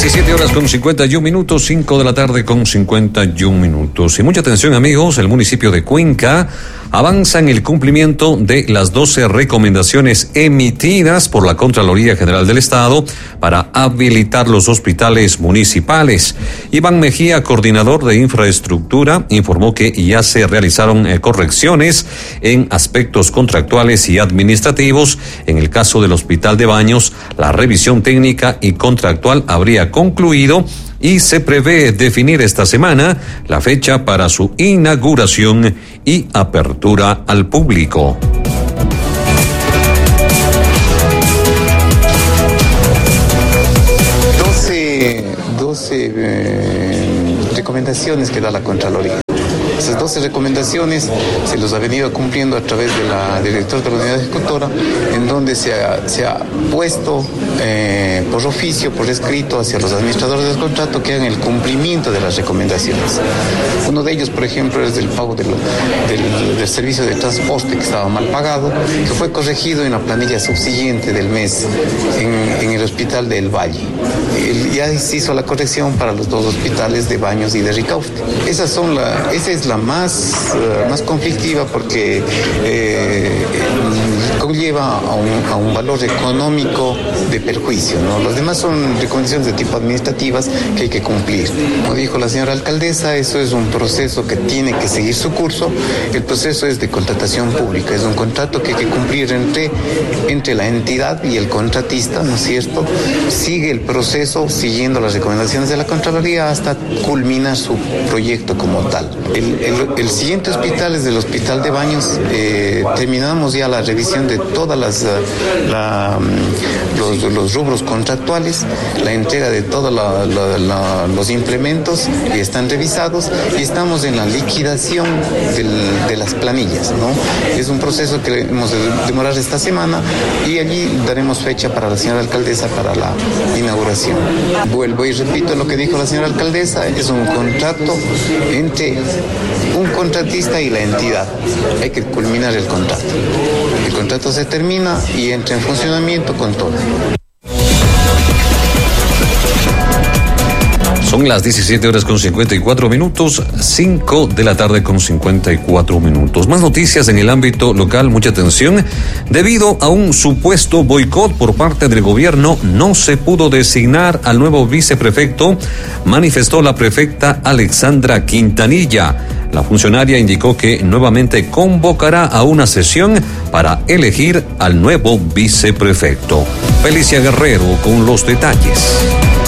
17 horas con 51 minutos, 5 de la tarde con 51 minutos. Y mucha atención, amigos, el municipio de Cuenca avanza en el cumplimiento de las 12 recomendaciones emitidas por la Contraloría General del Estado para habilitar los hospitales municipales. Iván Mejía, coordinador de infraestructura, informó que ya se realizaron correcciones en aspectos contractuales y administrativos. En el caso del Hospital de Baños, la revisión técnica y contractual habría concluido y se prevé definir esta semana la fecha para su inauguración y apertura al público. Recomendaciones que da la Contraloría. Esas 12 recomendaciones se los ha venido cumpliendo a través de la directora de la unidad ejecutora, en donde se ha puesto por oficio, por escrito, hacia los administradores del contrato que hagan el cumplimiento de las recomendaciones. Uno de ellos, por ejemplo, es del pago del servicio de transporte que estaba mal pagado, que fue corregido en la planilla subsiguiente del mes en el Hospital del Valle. Ya se hizo la corrección para los dos hospitales de Baños y de Ricaurte. Esa es la más conflictiva porque conlleva a un valor económico de perjuicio, ¿no? Los demás son recomendaciones de tipo administrativas que hay que cumplir. Como dijo la señora alcaldesa, eso es un proceso que tiene que seguir su curso. El proceso es de contratación pública, es un contrato que hay que cumplir entre la entidad y el contratista, ¿no es cierto? Sigue el proceso siguiendo las recomendaciones de la Contraloría hasta culminar su proyecto como tal. El siguiente hospital es del Hospital de Baños. Terminamos ya la revisión de todas los rubros contractuales, la entrega de todos los implementos que están revisados y estamos en la liquidación de las planillas, ¿no? Es un proceso que hemos de demorar esta semana y allí daremos fecha para la señora alcaldesa para la inauguración. Vuelvo y repito lo que dijo la señora alcaldesa, es un contrato entre un contratista y la entidad. Hay que culminar el contrato. El contrato se termina y entra en funcionamiento con todo. Son las 17 horas con 54 minutos, 5 de la tarde con 54 minutos. Más noticias en el ámbito local, mucha atención. Debido a un supuesto boicot por parte del gobierno, no se pudo designar al nuevo viceprefecto, manifestó la prefecta Alexandra Quintanilla. La funcionaria indicó que nuevamente convocará a una sesión para elegir al nuevo viceprefecto. Felicia Guerrero con los detalles.